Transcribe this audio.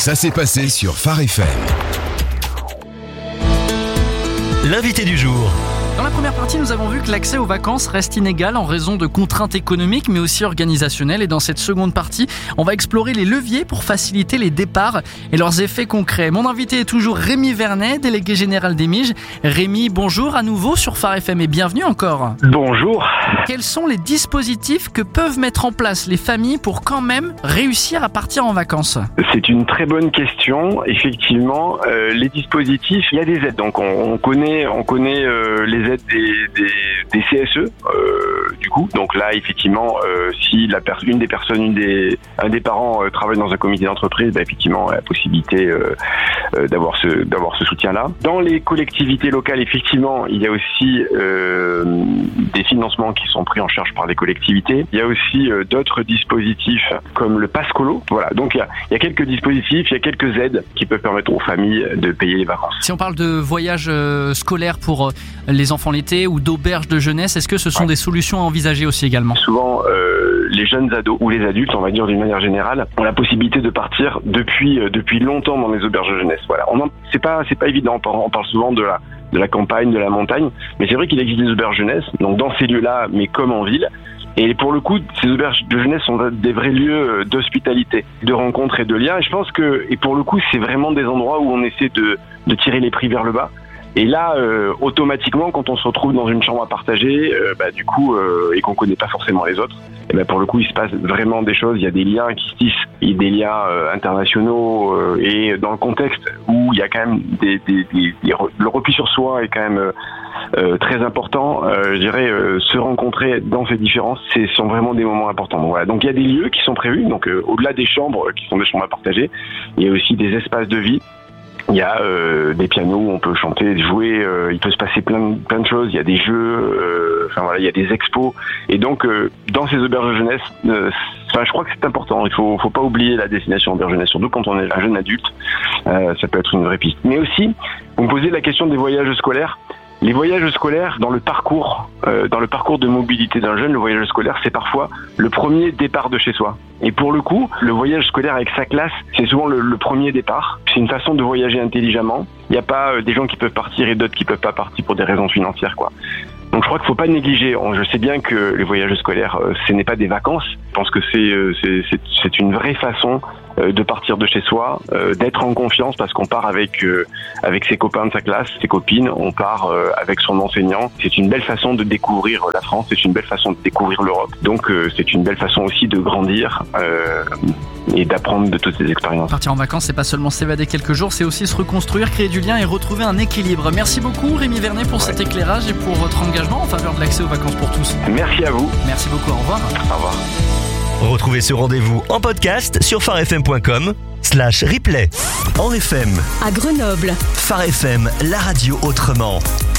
Ça s'est passé sur Phare FM. L'invité du jour. Dans la première partie, nous avons vu que l'accès aux vacances reste inégal en raison de contraintes économiques, mais aussi organisationnelles. Et dans cette seconde partie, on va explorer les leviers pour faciliter les départs et leurs effets concrets. Mon invité est toujours Rémi Vernet, délégué général d'Emige. Rémi, bonjour à nouveau sur Phare FM et bienvenue encore. Bonjour. Quels sont les dispositifs que peuvent mettre en place les familles pour quand même réussir à partir en vacances ? C'est une très bonne question. Effectivement, les dispositifs, il y a des aides. Donc on connaît les aides des CSE du coup. Donc là, effectivement, si un des parents travaille dans un comité d'entreprise, effectivement, la possibilité d'avoir ce soutien-là. Dans les collectivités locales, effectivement, il y a aussi des financements qui sont pris en charge par les collectivités. Il y a aussi d'autres dispositifs comme le Pass Colo. Voilà. Donc il y a quelques dispositifs, il y a quelques aides qui peuvent permettre aux familles de payer les vacances. Si on parle de voyages scolaires pour les enfants l'été ou d'auberges de jeunesse, est-ce que ce sont des solutions à envisager aussi également ? Souvent, les jeunes ados ou les adultes, on va dire d'une manière générale, ont la possibilité de partir depuis longtemps dans les auberges de jeunesse. Voilà. C'est pas évident. On parle souvent de la campagne, de la montagne, mais c'est vrai qu'il existe des auberges jeunesse, donc dans ces lieux-là, mais comme en ville. Et pour le coup, ces auberges de jeunesse sont des vrais lieux d'hospitalité, de rencontres et de liens. Et je pense et pour le coup, c'est vraiment des endroits où on essaie de tirer les prix vers le bas. Et là, automatiquement, quand on se retrouve dans une chambre à partager, et qu'on connaît pas forcément les autres, pour le coup, il se passe vraiment des choses. Il y a des liens qui se tissent, il y a des liens internationaux, et dans le contexte où il y a quand même le repli sur soi est quand même très important. Je dirais se rencontrer dans ces différences, ce sont vraiment des moments importants. Donc, voilà. Donc il y a des lieux qui sont prévus. Donc au-delà des chambres qui sont des chambres à partager, il y a aussi des espaces de vie. Il y a des pianos où on peut chanter, jouer, il peut se passer plein de choses, il y a des jeux, il y a des expos. Et donc, dans ces auberges de jeunesse, je crois que c'est important. Il faut pas oublier la destination auberge de jeunesse, surtout quand on est un jeune adulte. Ça peut être une vraie piste. Mais aussi, vous me posez la question des voyages scolaires. Les voyages scolaires, dans le parcours de mobilité d'un jeune, le voyage scolaire, c'est parfois le premier départ de chez soi. Et pour le coup, le voyage scolaire avec sa classe, c'est souvent le premier départ. C'est une façon de voyager intelligemment. Il n'y a pas des gens qui peuvent partir et d'autres qui peuvent pas partir pour des raisons financières, quoi. Donc je crois qu'il faut pas négliger. Je sais bien que les voyages scolaires, ce n'est pas des vacances. Je pense que c'est une vraie façon de partir de chez soi, d'être en confiance parce qu'on part avec ses copains de sa classe, ses copines, on part avec son enseignant. C'est une belle façon de découvrir la France, c'est une belle façon de découvrir l'Europe. Donc c'est une belle façon aussi de grandir et d'apprendre de toutes ces expériences. Partir en vacances, c'est pas seulement s'évader quelques jours, c'est aussi se reconstruire, créer du lien et retrouver un équilibre. Merci beaucoup Rémi Vernet pour cet éclairage et pour votre engagement en faveur de l'accès aux vacances pour tous. Merci à vous. Merci beaucoup, au revoir. Au revoir. Retrouvez ce rendez-vous en podcast sur pharefm.com/replay. En FM, à Grenoble, Phare FM, la radio autrement.